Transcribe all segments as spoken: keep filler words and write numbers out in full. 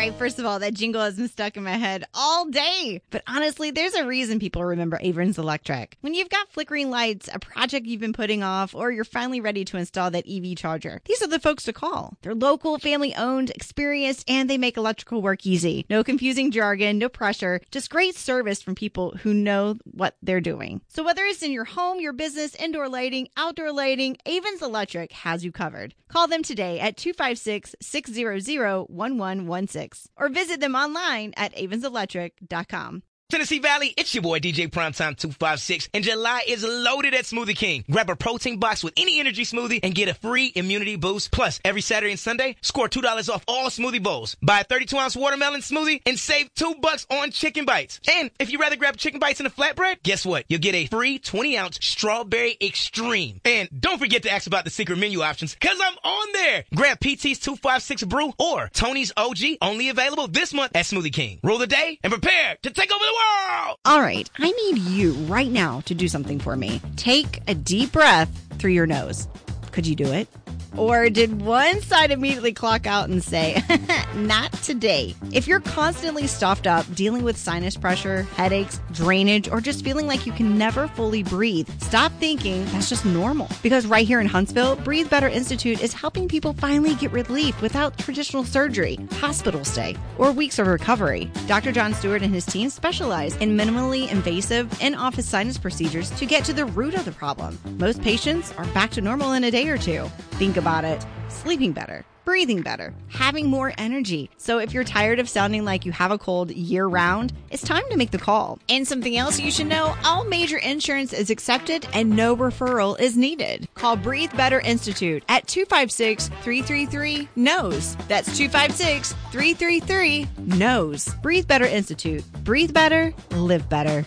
right, first of all, that jingle has been stuck in my head all day. But honestly, there's a reason people remember Avens Electric. When you've got flickering lights, a project you've been putting off, or you're finally ready to install that E V charger, these are the folks to call. They're local, family-owned, experienced, and they make electrical work easy. No confusing jargon, no pressure, just great service from people who know what they're doing. So whether it's in your home, your business, indoor lighting, outdoor lighting, Avens Electric has you covered. Call them today at two five six, six zero zero, one one one six or visit them online at avens electric dot com. Tennessee Valley, it's your boy D J Primetime two five six, and July is loaded at Smoothie King. Grab a protein box with any energy smoothie and get a free immunity boost. Plus, every Saturday and Sunday, score two dollars off all smoothie bowls. Buy a thirty-two ounce watermelon smoothie and save two bucks on chicken bites. And if you'd rather grab chicken bites in a flatbread, guess what? You'll get a free twenty ounce strawberry extreme. And don't forget to ask about the secret menu options, because I'm on there. Grab P T's two five six Brew or Tony's O G, only available this month at Smoothie King. Roll the day and prepare to take over the world. All right, I need you right now to do something for me. Take a deep breath through your nose. Could you do it? Or did one side immediately clock out and say, not today? If you're constantly stuffed up, dealing with sinus pressure, headaches, drainage, or just feeling like you can never fully breathe, stop thinking that's just normal. Because right here in Huntsville, Breathe Better Institute is helping people finally get relief without traditional surgery, hospital stay, or weeks of recovery. Doctor John Stewart and his team specialize in minimally invasive in-office sinus procedures to get to the root of the problem. Most patients are back to normal in a day or two. Think about it. Sleeping better, breathing better, having more energy. So if you're tired of sounding like you have a cold year-round, it's time to make the call. And something else you should know, all major insurance is accepted and no referral is needed. Call Breathe Better Institute at two five six, three three three, N O S. That's two five six, three three three, N O S. Breathe Better Institute. Breathe better, live better.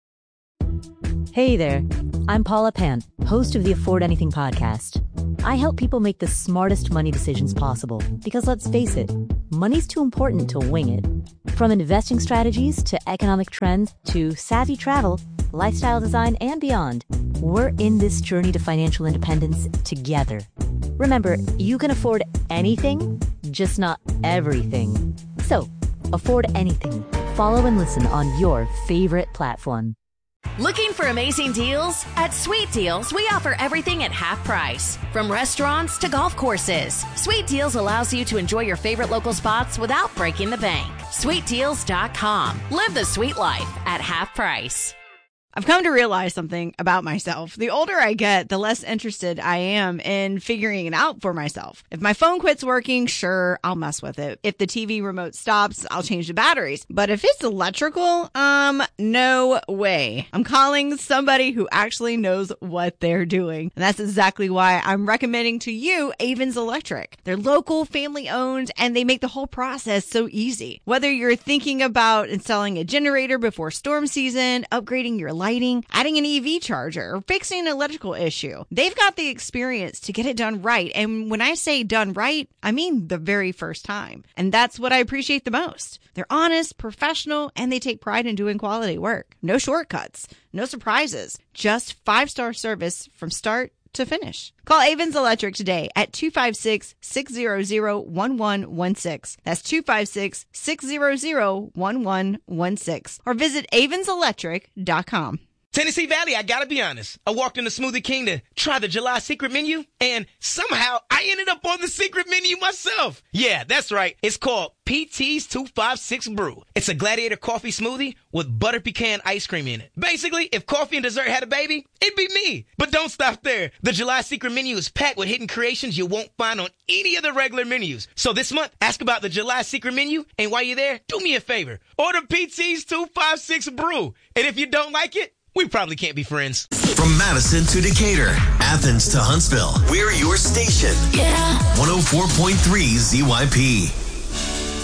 Hey there, I'm Paula Pant, host of the Afford Anything podcast. I help people make the smartest money decisions possible because, let's face it, money's too important to wing it. From investing strategies to economic trends to savvy travel, lifestyle design, and beyond, we're in this journey to financial independence together. Remember, you can afford anything, just not everything. So, afford anything. Follow and listen on your favorite platform. Looking for amazing deals? At Sweet Deals, we offer everything at half price. From restaurants to golf courses, Sweet Deals allows you to enjoy your favorite local spots without breaking the bank. sweet deals dot com. Live the sweet life at half price. I've come to realize something about myself. The older I get, the less interested I am in figuring it out for myself. If my phone quits working, sure, I'll mess with it. If the T V remote stops, I'll change the batteries. But if it's electrical, um, no way. I'm calling somebody who actually knows what they're doing. And that's exactly why I'm recommending to you Avens Electric. They're local, family-owned, and they make the whole process so easy. Whether you're thinking about installing a generator before storm season, upgrading your lighting, adding an E V charger, or fixing an electrical issue, they've got the experience to get it done right. And when I say done right, I mean the very first time. And that's what I appreciate the most. They're honest, professional, and they take pride in doing quality work. No shortcuts, no surprises, just five-star service from start to finish. Call Avens Electric today at two five six, six zero zero, one one one six. That's two five six, six zero zero, one one one six. Or visit avens electric dot com. Tennessee Valley, I gotta be honest. I walked into Smoothie King to try the July secret menu, and somehow I ended up on the secret menu myself. Yeah, that's right. It's called P T's two five six Brew. It's a Gladiator coffee smoothie with butter pecan ice cream in it. Basically, if coffee and dessert had a baby, it'd be me. But don't stop there. The July secret menu is packed with hidden creations you won't find on any of the regular menus. So this month, ask about the July secret menu, and while you're there, do me a favor. Order P T's two five six Brew. And if you don't like it, we probably can't be friends. From Madison to Decatur, Athens to Huntsville, we're your station. Yeah. one oh four point three Z Y P.